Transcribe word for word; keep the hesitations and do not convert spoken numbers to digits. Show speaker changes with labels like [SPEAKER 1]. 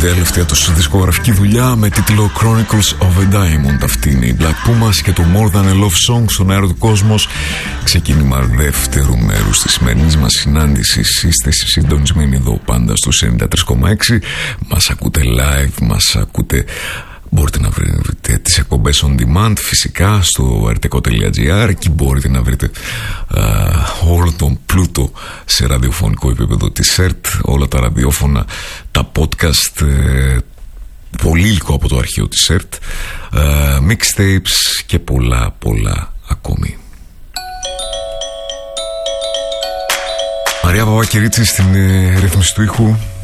[SPEAKER 1] τελευταία τους δισκογραφική δουλειά με τίτλο Chronicles of a Diamond. Αυτή είναι η Black Pumas και το More Than a Love Song στον αέρα του Κόσμος. Ξεκίνημα δεύτερου μέρους της σημερινής μας συνάντησης. Είστε συντονισμένοι εδώ πάντα στους ενενήντα τρία κόμμα έξι. Μας ακούτε live, μας ακούτε. Μπορείτε να βρείτε τις εκπομπές on demand φυσικά στο ερτεκο τελεία τζι άρ. Εκεί μπορείτε να βρείτε α, όλο τον πλούτο σε ραδιοφωνικό επίπεδο της ΕΡΤ, όλα τα ραδιόφωνα, τα podcast, ε, πολύ υλικό από το αρχείο της ΕΡΤ, ε, mixtapes και πολλά πολλά ακόμη. Μαρία Παπακυρίτσι στην ε, ρύθμιση του ήχου.